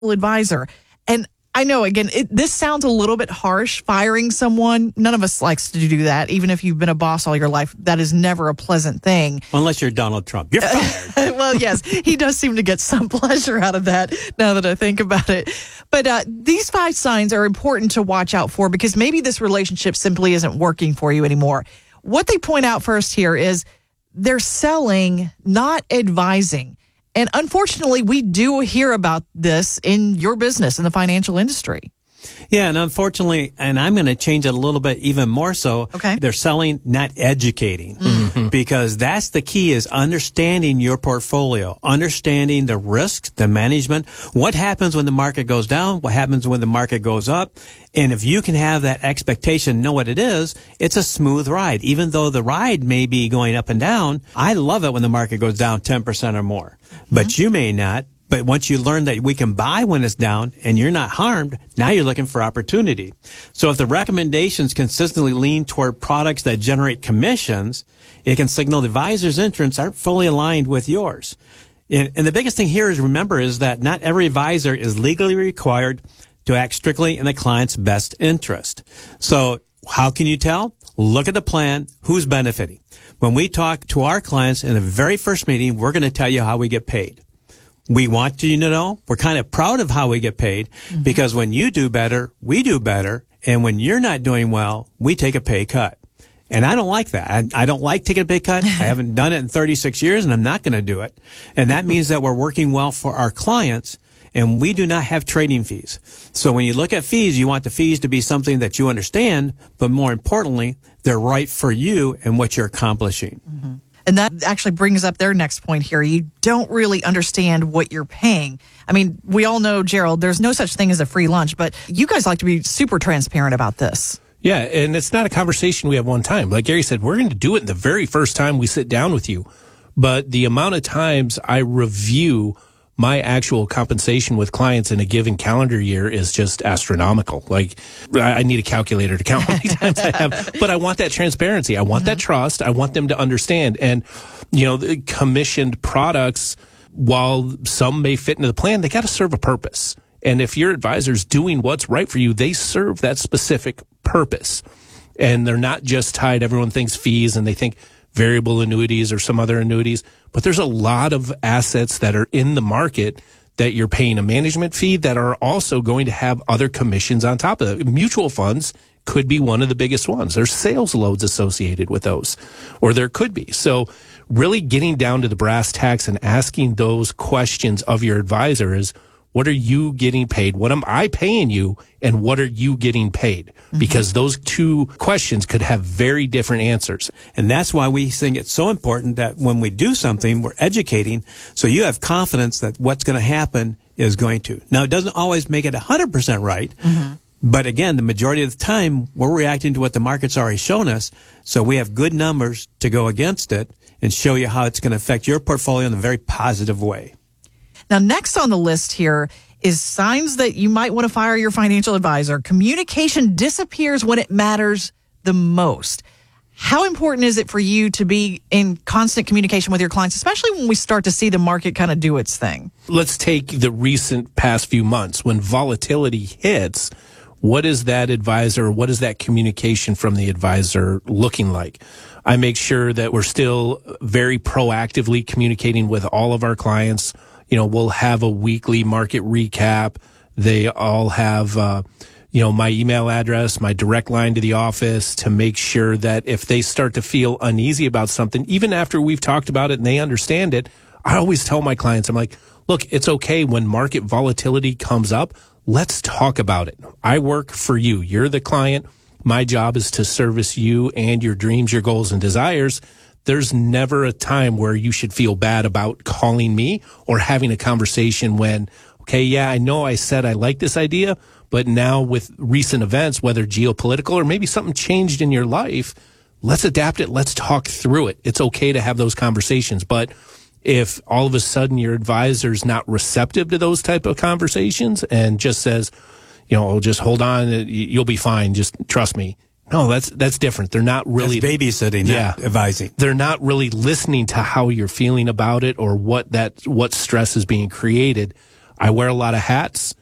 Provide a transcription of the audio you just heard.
advisor. And I know, again, this sounds a little bit harsh, firing someone. None of us likes to do that. Even if you've been a boss all your life, that is never a pleasant thing. Unless you're Donald Trump. You're fired. Well, yes, he does seem to get some pleasure out of that now that I think about it. But these 5 signs are important to watch out for because maybe this relationship simply isn't working for you anymore. What they point out first here is they're selling, not advising. And unfortunately, we do hear about this in your business, in the financial industry. Yeah, and unfortunately, and I'm going to change it a little bit even more so, okay. They're selling, not educating. Mm-hmm. Because that's the key is understanding your portfolio, understanding the risks, the management, what happens when the market goes down, what happens when the market goes up. And if you can have that expectation, know what it is, it's a smooth ride. Even though the ride may be going up and down, I love it when the market goes down 10% or more. Mm-hmm. But you may not. But once you learn that we can buy when it's down and you're not harmed, now you're looking for opportunity. So if the recommendations consistently lean toward products that generate commissions, it can signal the advisor's interests aren't fully aligned with yours. And the biggest thing here is that not every advisor is legally required to act strictly in the client's best interest. So how can you tell? Look at the plan. Who's benefiting? When we talk to our clients in the very first meeting, we're going to tell you how we get paid. We want you to know we're kind of proud of how we get paid because when you do better, we do better. And when you're not doing well, we take a pay cut. And I don't like that. I don't like taking a pay cut. I haven't done it in 36 years and I'm not going to do it. And that means that we're working well for our clients and we do not have trading fees. So when you look at fees, you want the fees to be something that you understand, but more importantly, they're right for you and what you're accomplishing. Mm-hmm. And that actually brings up their next point here. You don't really understand what you're paying. I mean, we all know, Gerald, there's no such thing as a free lunch, but you guys like to be super transparent about this. Yeah, and it's not a conversation we have one time. Like Gary said, we're going to do it the very first time we sit down with you. But the amount of times I review my actual compensation with clients in a given calendar year is just astronomical. Like, I need a calculator to count how many times I have, but I want that transparency. I want that trust. I want them to understand. And, you know, the commissioned products, while some may fit into the plan, they got to serve a purpose. And if your advisor's doing what's right for you, they serve that specific purpose. And they're not just tied. Everyone thinks fees and they think variable annuities or some other annuities, but there's a lot of assets that are in the market that you're paying a management fee that are also going to have other commissions on top of it. Mutual funds could be one of the biggest ones. There's sales loads associated with those, or there could be. So really getting down to the brass tacks and asking those questions of your advisor is, what are you getting paid? What am I paying you? And what are you getting paid? Because those two questions could have very different answers. And that's why we think it's so important that when we do something, we're educating so you have confidence that what's going to happen is going to. Now, it doesn't always make it 100% right. But again, the majority of the time, we're reacting to what the market's already shown us. So we have good numbers to go against it and show you how it's going to affect your portfolio in a very positive way. Now, next on the list here is signs that you might want to fire your financial advisor. Communication disappears when it matters the most. How important is it for you to be in constant communication with your clients, especially when we start to see the market kind of do its thing? Let's take the recent past few months. When volatility hits, what is that advisor, what is that communication from the advisor looking like? I make sure that we're still very proactively communicating with all of our clients. You know, we'll have a weekly market recap. They all have, my email address, my direct line to the office to make sure that if they start to feel uneasy about something, even after we've talked about it and they understand it, I always tell my clients, I'm like, look, it's okay when market volatility comes up. Let's talk about it. I work for you. You're the client. My job is to service you and your dreams, your goals, and desires. There's never a time where you should feel bad about calling me or having a conversation when, okay, yeah, I know I said I like this idea, but now with recent events, whether geopolitical or maybe something changed in your life, let's adapt it. Let's talk through it. It's okay to have those conversations. But if all of a sudden your advisor's not receptive to those type of conversations and just says, just hold on, you'll be fine, just trust me. No, that's different. They're not really that's babysitting, not advising. They're not really listening to how you're feeling about it or what stress is being created. I wear a lot of hats.